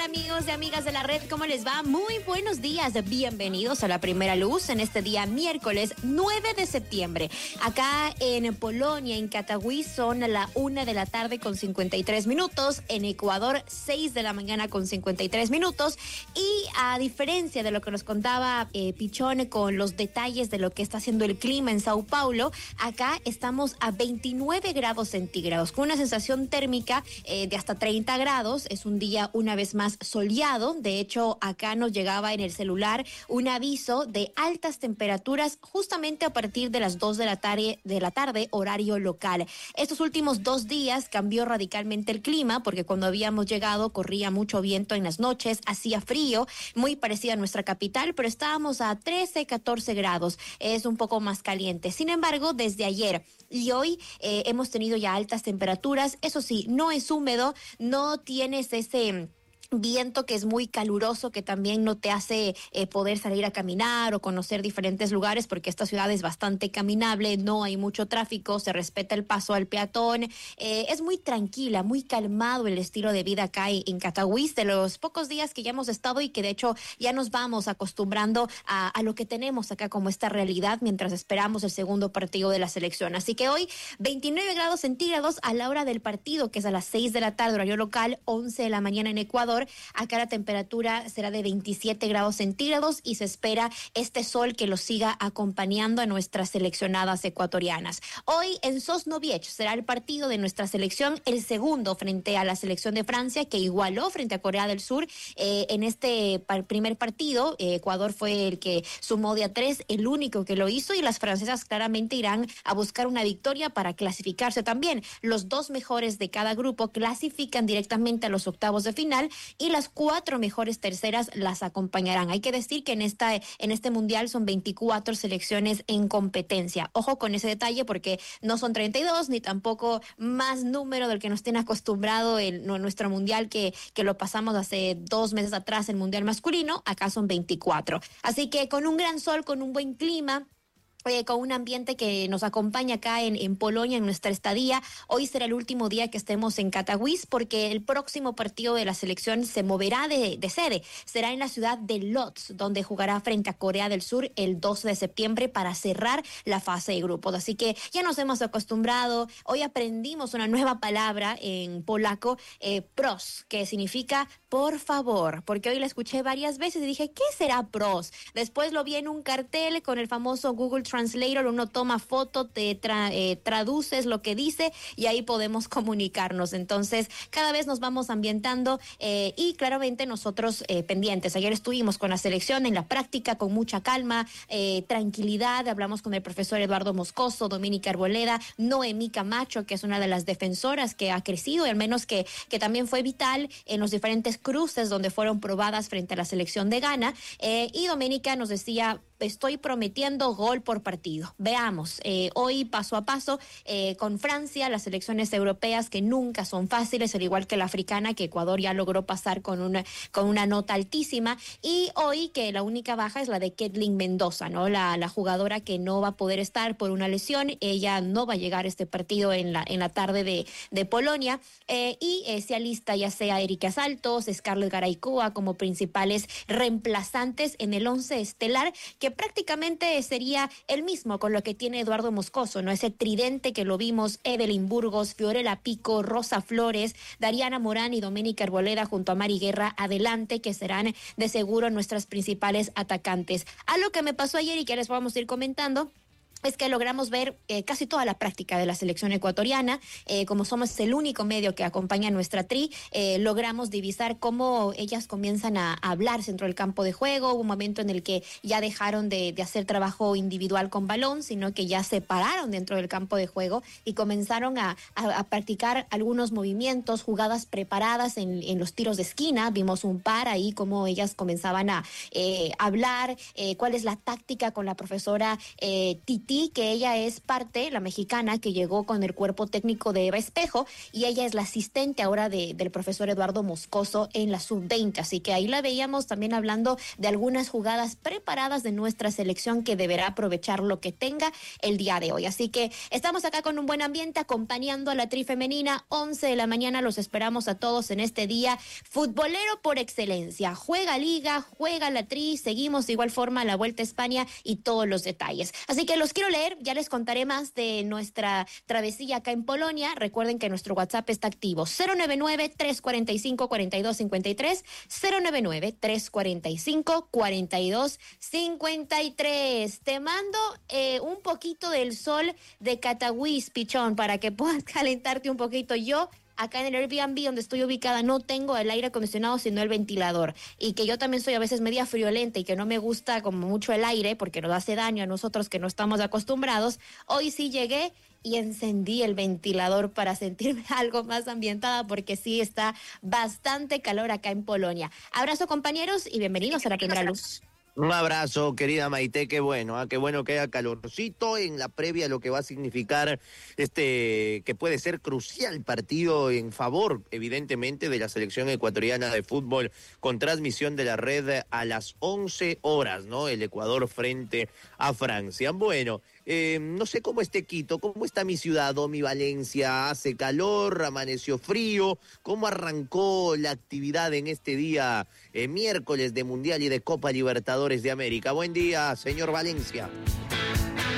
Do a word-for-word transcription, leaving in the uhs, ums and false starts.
amigos y amigas de la red, ¿cómo les va? Muy buenos días, bienvenidos a La Primera Luz en este día miércoles nueve de septiembre. Acá en Polonia, en Katowice, son la una de la tarde con cincuenta y tres minutos, en Ecuador seis de la mañana con cincuenta y tres minutos, y a diferencia de lo que nos contaba eh, Pichón con los detalles de lo que está haciendo el clima en Sao Paulo, acá estamos a veintinueve grados centígrados, con una sensación térmica eh, de hasta treinta grados. Es un día una vez más soleado. De hecho, acá nos llegaba en el celular un aviso de altas temperaturas justamente a partir de las dos de la tarde, de la tarde, horario local. Estos últimos dos días cambió radicalmente el clima, porque cuando habíamos llegado corría mucho viento en las noches, hacía frío, muy parecido a nuestra capital, pero estábamos a trece, catorce grados. Es un poco más caliente. Sin embargo, desde ayer y hoy eh, hemos tenido ya altas temperaturas. Eso sí, no es húmedo, no tienes ese viento que es muy caluroso, que también no te hace eh, poder salir a caminar o conocer diferentes lugares, porque esta ciudad es bastante caminable, no hay mucho tráfico, se respeta el paso al peatón, eh, es muy tranquila, muy calmado el estilo de vida acá en Katowice, de los pocos días que ya hemos estado y que de hecho ya nos vamos acostumbrando a, a lo que tenemos acá como esta realidad mientras esperamos el segundo partido de la selección. Así que hoy veintinueve grados centígrados a la hora del partido, que es a las seis de la tarde, horario local, once de la mañana en Ecuador. Acá la temperatura será de veintisiete grados centígrados y se espera este sol que los siga acompañando a nuestras seleccionadas ecuatorianas. Hoy en Sosnowiec será el partido de nuestra selección, el segundo frente a la selección de Francia, que igualó frente a Corea del Sur eh, en este par- primer partido. Eh, Ecuador fue el que sumó de a tres, el único que lo hizo, y las francesas claramente irán a buscar una victoria para clasificarse también. Los dos mejores de cada grupo clasifican directamente a los octavos de final, y las cuatro mejores terceras las acompañarán. Hay que decir que en esta en este mundial son veinticuatro selecciones en competencia. Ojo con ese detalle, porque no son treinta y dos ni tampoco más número del que nos tiene acostumbrado el, no, nuestro mundial, que, que lo pasamos hace dos meses atrás, el mundial masculino. Acá son veinticuatro. Así que con un gran sol, con un buen clima, Eh, con un ambiente que nos acompaña acá en, en Polonia, en nuestra estadía. Hoy será el último día que estemos en Katowice, porque el próximo partido de la selección se moverá de, de sede. Será en la ciudad de Lodz, donde jugará frente a Corea del Sur el doce de septiembre para cerrar la fase de grupos. Así que ya nos hemos acostumbrado. Hoy aprendimos una nueva palabra en polaco, eh, pros, que significa por favor, porque hoy la escuché varias veces y dije, ¿qué será pros? Después lo vi en un cartel con el famoso Google Translator. Uno toma foto, te tra- eh, traduces lo que dice y ahí podemos comunicarnos. Entonces, cada vez nos vamos ambientando eh, y claramente nosotros eh, pendientes. Ayer estuvimos con la selección en la práctica con mucha calma, eh, tranquilidad. Hablamos con el profesor Eduardo Moscoso, Doménica Arboleda, Noemí Camacho, que es una de las defensoras que ha crecido y al menos que, que también fue vital en los diferentes cruces donde fueron probadas frente a la selección de Ghana. Eh, y Doménica nos decía, estoy prometiendo gol por partido. Veamos, eh, hoy paso a paso eh, con Francia, las selecciones europeas que nunca son fáciles, al igual que la africana, que Ecuador ya logró pasar con una, con una nota altísima, y hoy que la única baja es la de Ketlin Mendoza, ¿no? La, la jugadora que no va a poder estar por una lesión. Ella no va a llegar a este partido en la, en la tarde de, de Polonia, eh, y eh, se alista ya sea Erika Saltos, Scarlett Garaycoa como principales reemplazantes en el once estelar, que prácticamente sería el mismo con lo que tiene Eduardo Moscoso, ¿no? Ese tridente que lo vimos: Evelyn Burgos, Fiorella Pico, Rosa Flores, Dariana Morán y Doménica Arboleda junto a Mari Guerra adelante, que serán de seguro nuestras principales atacantes. A lo que me pasó ayer y que les vamos a ir comentando es que logramos ver eh, casi toda la práctica de la selección ecuatoriana. Eh, como somos el único medio que acompaña a nuestra tri, eh, logramos divisar cómo ellas comienzan a, a hablar dentro del campo de juego. Hubo un momento en el que ya dejaron de, de hacer trabajo individual con balón, sino que ya se pararon dentro del campo de juego y comenzaron a, a, a practicar algunos movimientos, jugadas preparadas en, en los tiros de esquina. Vimos un par ahí, cómo ellas comenzaban a eh, hablar, eh, cuál es la táctica con la profesora eh, Titi Maití, que ella es parte, la mexicana, que llegó con el cuerpo técnico de Eva Espejo, y ella es la asistente ahora de, del profesor Eduardo Moscoso en la sub veinte, así que ahí la veíamos también hablando de algunas jugadas preparadas de nuestra selección que deberá aprovechar lo que tenga el día de hoy. Así que estamos acá con un buen ambiente acompañando a la tri femenina, once de la mañana, los esperamos a todos en este día futbolero por excelencia. Juega Liga, juega la tri, seguimos de igual forma la Vuelta a España y todos los detalles. Así que los quiero leer, ya les contaré más de nuestra travesía acá en Polonia. Recuerden que nuestro WhatsApp está activo, cero nueve nueve, tres cuatro cinco, cuatro dos cinco tres, cero nueve nueve, tres cuatro cinco, cuatro dos cinco tres. Te mando eh, un poquito del sol de Katowice, Pichón, para que puedas calentarte un poquito. Yo acá en el Airbnb donde estoy ubicada no tengo el aire acondicionado sino el ventilador, y que yo también soy a veces media friolenta y que no me gusta como mucho el aire porque nos hace daño a nosotros que no estamos acostumbrados. Hoy sí llegué y encendí el ventilador para sentirme algo más ambientada porque sí está bastante calor acá en Polonia. Abrazo, compañeros, y bienvenidos a La Primera Luz. Un abrazo, querida Maite, qué bueno, ¿eh? Qué bueno que haya calorcito en la previa a lo que va a significar este, que puede ser crucial partido en favor, evidentemente, de la selección ecuatoriana de fútbol, con transmisión de la red a las once horas, ¿no? El Ecuador frente a Francia. Bueno, eh, no sé cómo esté Quito, cómo está mi ciudad o mi Valencia, hace calor, amaneció frío, cómo arrancó la actividad en este día eh, miércoles de Mundial y de Copa Libertadores de América. Buen día, señor Valencia.